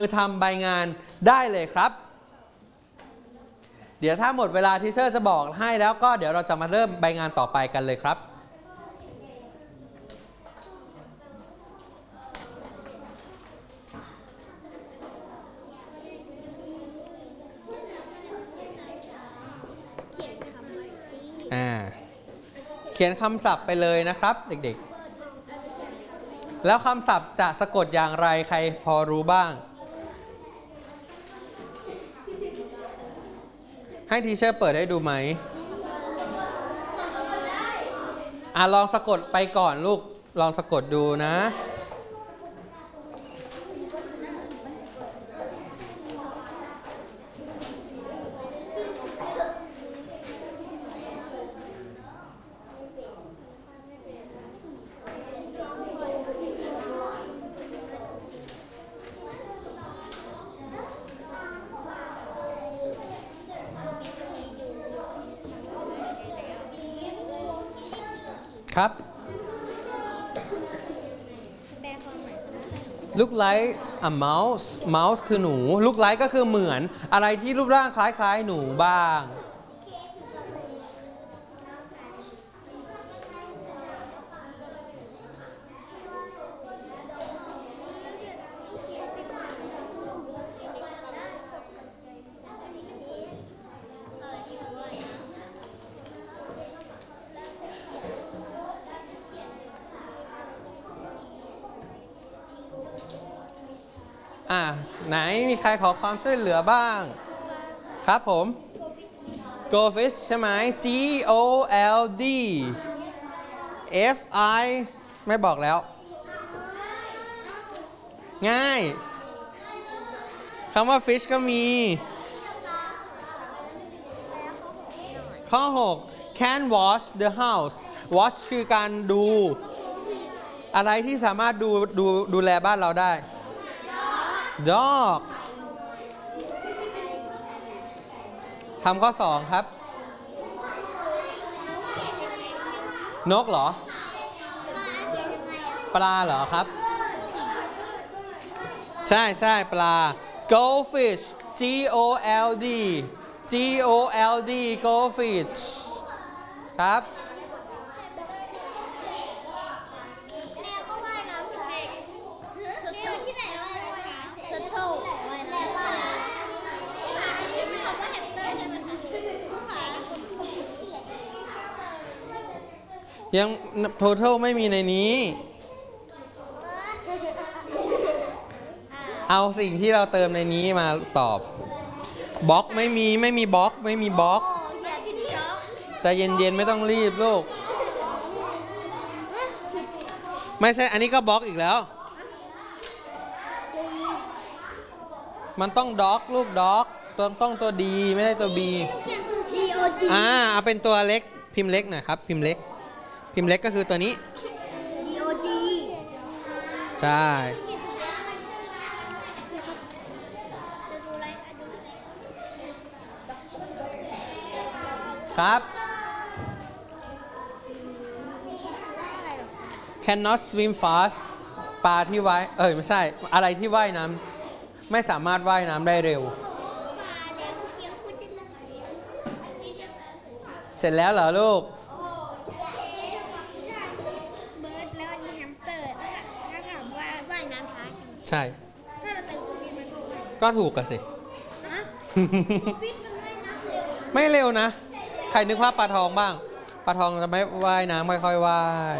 ทำใบงานได้เลยครับเดี๋ยวถ้าหมดเวลาทีเชอร์จะบอกให้แล้วก็เดี๋ยวเราจะมาเริ่มใบงานต่อไปกันเลยครับเขียนคำศัพท์ไปเลยนะครับเด็กๆแล้วคำศัพท์จะสะกดอย่างไรใครพอรู้บ้างให้ทีเชอร์เปิดให้ดูไหมลองสะกดไปก่อนลูกลองสะกดดูนะครับ look like a mouse mouse คือหนู look like ก็คือเหมือนอะไรที่รูปร่างคล้ายๆหนูบ้างไหนมีใครขอความช่วยเหลือบ้างครับผม goldfish ใช่ไหม G O L D F I ไม่บอกแล้วง่ายคำว่า fish ก็มีข้อ6 can wash the house wash คือการดูอะไรที่สามารถดูแลบ้านเราได้dog ทำข้อ2ครับนกเหรอปลาเหรอครับใช่ปลา goldfish G O L D G O L D goldfish ครับยัง total ไม่มีในนี้เอาสิ่งที่เราเติมในนี้มาตอบบล็อกไม่มีบล็อกใจเย็นๆไม่ต้องรีบลูกไม่ใช่อันนี้ก็บล็อกอีกแล้วมันต้องด็อกลูกด็อกต้องตัวดีไม่ได้ตัวบีเอาเป็นตัวเล็กพิมพ์เล็กหน่อยครับพิมพ์เล็กก็คือตัวนี้ DOG ใช่ครับ cannot swim fast ปลาที่ว่ายไม่ใช่อะไรที่ว่ายน้ำไม่สามารถว่ายน้ำได้เร็วเสร็จแล้วเหรอลูกใช่ก็ถูกกันสิไม่เร็วนะใครนึกว่าปลาทองบ้างปลาทองจะไม่ว่ายน้ำค่อยๆว่าย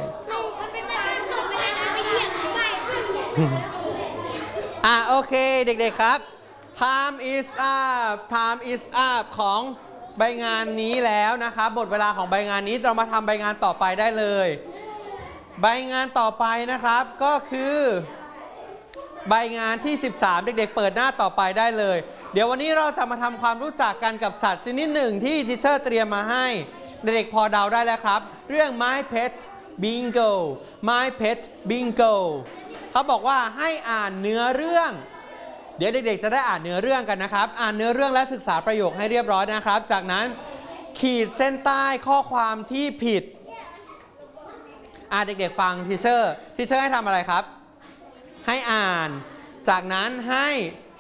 โอเคเด็กๆครับ time is up ของใบงานนี้แล้วนะครับหมดเวลาของใบงานนี้เรามาทำใบงานต่อไปได้เลยใบงานต่อไปนะครับก็คือใบงานที่13เด็กๆเปิดหน้าต่อไปได้เลยเดี๋ยววันนี้เราจะมาทำความรู้จักกันกับสัตว์ชนิดหนึ่งที่ทีเชอร์เตรียมมาให้เด็กๆพอเดาได้แล้วครับเรื่อง My Pet Bingo My Pet Bingo เขาบอกว่าให้อ่านเนื้อเรื่องเดี๋ยวเด็กๆจะได้อ่านเนื้อเรื่องกันนะครับอ่านเนื้อเรื่องและศึกษาประโยคให้เรียบร้อยนะครับจากนั้นขีดเส้นใต้ข้อความที่ผิดเด็กๆฟังทีเชอร์ให้ทำอะไรครับให้อ่านจากนั้นให้